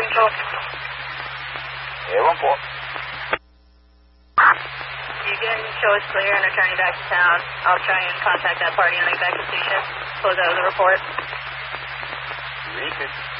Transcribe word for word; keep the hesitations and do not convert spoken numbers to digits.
Highway Control. Yeah, one four. You can show us clear and returning back to town. I'll try and contact that party on the back to station. Close out of the report. Repeat.